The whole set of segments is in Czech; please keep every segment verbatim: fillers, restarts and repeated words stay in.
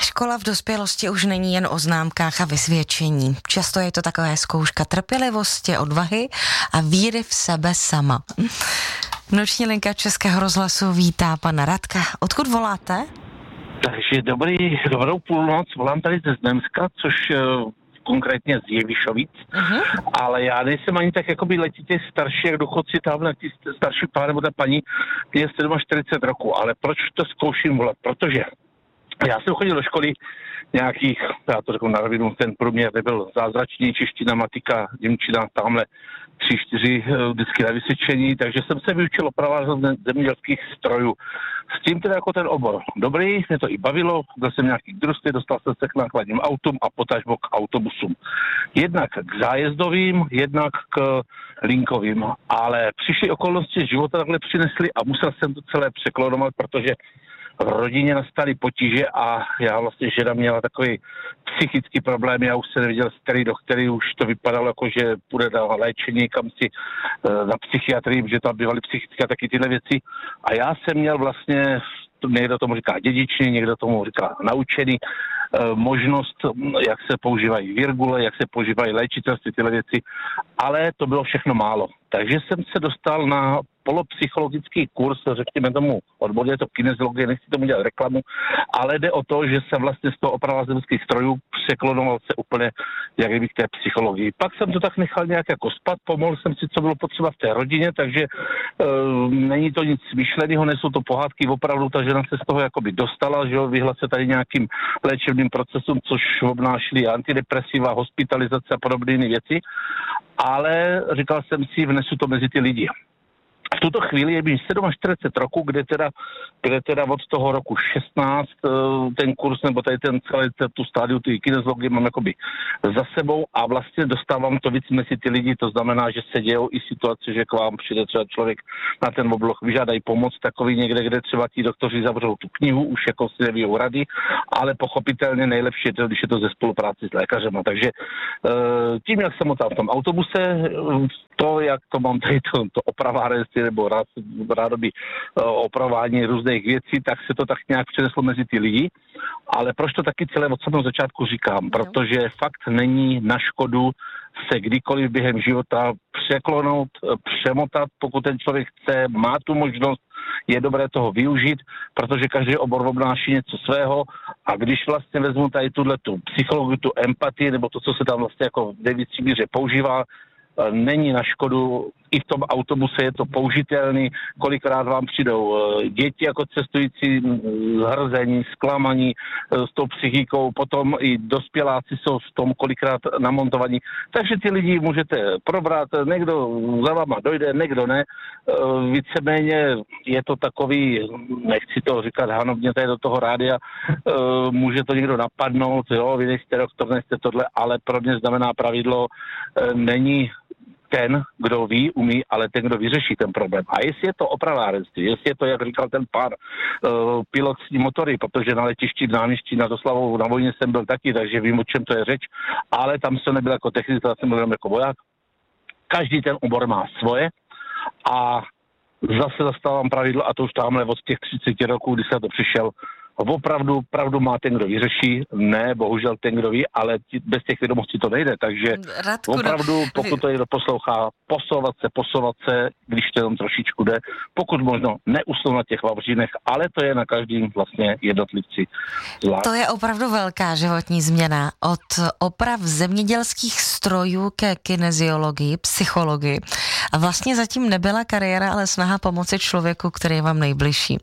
Škola v dospělosti už není jen o známkách a vysvědčení. Často je to taková zkouška trpělivosti, odvahy a víry v sebe sama. Noční linka Českého rozhlasu vítá pana Radka. Odkud voláte? Takže dobrý, dobrou půlnoc, volám tady ze Znojemska, což uh, konkrétně z Jevišovic, uh-huh. ale já nejsem ani tak jakoby letitě starší, jak důchodci tamhle, ty starší pán nebo ta paní, ty je čtyřicet sedm roku, ale proč to zkouším volat? Protože já jsem chodil do školy nějakých, já to řeknu na rovinu, ten průměr nebyl zázračný, čeština, matika, němčina, tamhle tři, čtyři vždycky na vysvědčení, takže jsem se vyučil opravovat zemědělských strojů. S tím teda jako ten obor dobrý, mě to i bavilo, byl jsem nějaký družství, dostal jsem se k nákladním autům a potažmo k autobusům. Jednak k zájezdovým, jednak k linkovým, ale přišly okolnosti života takhle přinesly a musel jsem to celé překlonovat, protože v rodině nastaly potíže a já vlastně žena měla takový psychický problém, já už se neviděl z který do který, už to vypadalo jako, že půjde na léčení, kam si na psychiatrii, že tam bývaly psychické a taky tyhle věci. A já jsem měl vlastně, někdo tomu říká dědičný, někdo tomu říká naučený, možnost, jak se používají virgule, jak se používají léčitelství, tyhle věci, ale to bylo všechno málo. Takže jsem se dostal na polopsychologický kurz, řekněme tomu odborně, je to kineziologie, nechci tomu dělat reklamu, ale jde o to, že jsem vlastně z toho oprava zemských strojů překlonoval se úplně jak kdyby k té psychologii. Pak jsem to tak nechal nějak jako spat, pomohl jsem si, co bylo potřeba v té rodině, takže e, není to nic myšleného, nejsou to pohádky, opravdu ta žena se z toho jakoby dostala, že jo, vyhla se tady nějakým léčebným procesům, což obnášely antidepresiva, hospitalizace a podobné věci, ale říkal jsem si, vnesu to mezi ty lidi. V tuto chvíli je mi čtyřicet sedm roku, kde teda, kde teda od toho roku šestnáct ten kurz nebo tady ten celý tu stádiu, ty kineziologie mám jakoby za sebou a vlastně dostávám to víc mezi ty lidi, to znamená, že se dějou i situace, že k vám přijde třeba člověk na ten obloh, vyžádají pomoc, takový někde, kde třeba ti doktoři zavřou tu knihu, už jako si nevíjou rady, ale pochopitelně nejlepší je to, když je to ze spolupráci s lékařem. Takže tím, jak jsem motal v tom autobuse, to, jak to mám tady to, to opravárenství nebo rád, rádoby opravování různých věcí, tak se to tak nějak přeneslo mezi ty lidi. Ale proč to taky celé od samého začátku říkám? Protože fakt není na škodu se kdykoliv během života překlonout, přemotat, pokud ten člověk chce, má tu možnost, je dobré toho využít, protože každý obor obnáší něco svého a když vlastně vezmu tady tuto psychologii, tu empatii, nebo to, co se tam vlastně jako v největší míře používá, není na škodu, i v tom autobuse je to použitelný, kolikrát vám přijdou děti jako cestující, zhrzení, zklamaní s tou psychikou, potom i dospěláci jsou v tom kolikrát namontovaní. Takže ty lidi můžete probrat, někdo za váma dojde, někdo ne. Víceméně je to takový, nechci to říkat hanobně tady do toho rádia, může to někdo napadnout, jo, vy nejste doktor, nejste tohle, ale pro mě znamená pravidlo, není ten, kdo ví, umí, ale ten, kdo vyřeší ten problém. A jestli je to opravárenství, jestli je to, jak říkal ten pán, uh, pilotní motory, protože na letišti, na náměstí, na Doslavou, na vojně jsem byl taky, takže vím, o čem to je řeč, ale tam jsem nebyl jako technik, jsem byl jako voják. Každý ten obor má svoje a zase zastávám pravidlo, a to už tamhle od těch třicet roků, kdy jsem to přišel, opravdu, pravdu má ten, kdo vyřeší, ne, bohužel ten, kdo ví, ale bez těch vědomostí to nejde, takže Radku, opravdu, pokud to někdo poslouchá, posouvat se, posouvat se, když to jenom trošičku jde, pokud možno neusnout na těch vavřínech, ale to je na každým vlastně jednotlivci zvlášť. To je opravdu velká životní změna. Od oprav zemědělských strojů ke kineziologii, psychologii. A vlastně zatím nebyla kariéra, ale snaha pomoci člověku, který je vám nejbližší.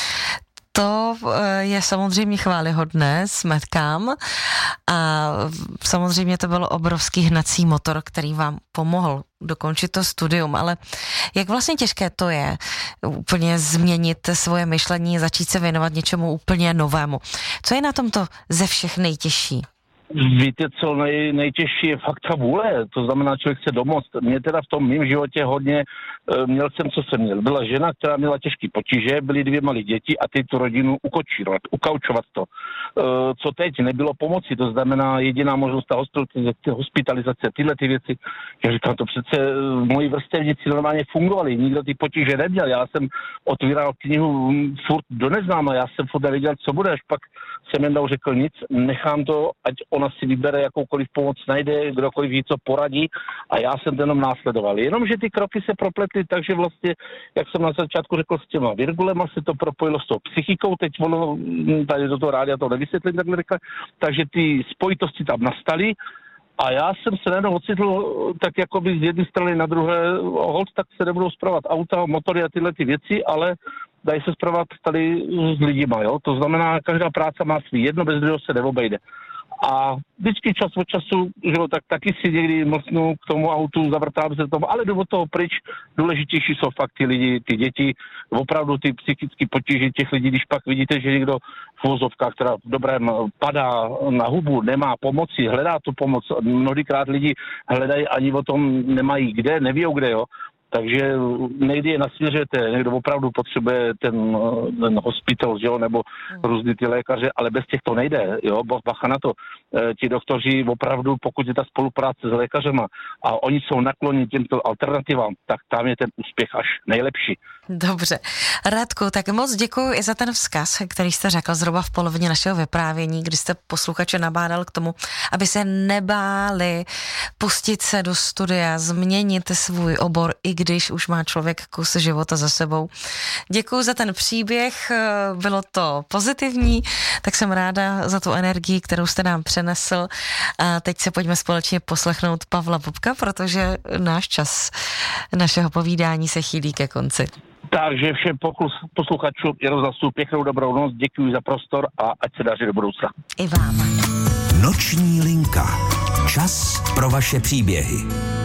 To je samozřejmě chvályhodné, smetkám, a samozřejmě to byl obrovský hnací motor, který vám pomohl dokončit to studium, ale jak vlastně těžké to je úplně změnit svoje myšlení, začít se věnovat něčemu úplně novému. Co je na tomto ze všech nejtěžší? Víte co, nej, nejtěžší je fakt ta vůle, to znamená, člověk se domoct. Mě teda v tom mým životě hodně, měl jsem, co jsem měl. Byla žena, která měla těžké potíže, byly dvě malé děti a ty tu rodinu ukočírovat, ukaučovat to. Co teď, nebylo pomoci, to znamená jediná možnost ta hospitalizace, tyhle ty věci. Já říkám, to přece moji vrstevníci normálně fungovali, nikdo ty potíže neměl. Já jsem otvíral knihu furt do neznáma, já jsem furt nevěděl, co bude, až pak jsem jednou řekl nic, nechám to, ať ona si vybere jakoukoliv pomoc, najde, kdokoliv ví, co poradí a já jsem to jenom následoval. Jenomže ty kroky se propletly, takže vlastně, jak jsem na začátku řekl, s těma virgulema se to propojilo s tou psychikou, teď ono, tady do toho rádia to nevysvětlím takhle rychle, takže ty spojitosti tam nastaly a já jsem se najednou ocitl tak jakoby z jedné strany na druhé, hold, tak se nebudou spravovat auta, motory a tyhle ty věci, ale dají se spravovat tady s lidima, jo. To znamená, každá práce má svý, jedno bez druhého se neobejde. A vždycky čas od času, že jo, tak taky si někdy mlsnu k tomu autu, zavrtám se tomu, ale jdu od toho pryč. Důležitější jsou fakt ty lidi, ty děti, opravdu ty psychické potíže těch lidí, když pak vidíte, že někdo v vozovkách, která v dobrém padá na hubu, nemá pomoci, hledá tu pomoc. Mnohodykrát lidi hledají, ani o tom nemají kde, nevíjou kde, jo. Takže nejde je nasměřujete, někdo opravdu potřebuje ten, ten hospital, že jo, nebo různý ty lékaře, ale bez těch to nejde, jo, bacha na to. E, ti doktoři opravdu, pokud je ta spolupráce s lékařema a oni jsou nakloněni těmto alternativám, tak tam je ten úspěch až nejlepší. Dobře. Radku, tak moc děkuji i za ten vzkaz, který jste řekl zhruba v polovině našeho vyprávění, kdy jste posluchače nabádal k tomu, aby se nebáli pustit se do studia, změnit svůj obor, i když už má člověk kus života za sebou. Děkuji za ten příběh, bylo to pozitivní, tak jsem ráda za tu energii, kterou jste nám přenesl. A teď se pojďme společně poslechnout Pavla Bobka, protože náš čas našeho povídání se chýlí ke konci. Takže všem posluchačům i rozhlasu pěknou dobrou noc, děkuji za prostor a ať se daří do budoucna. I vám. Noční linka. Čas pro vaše příběhy.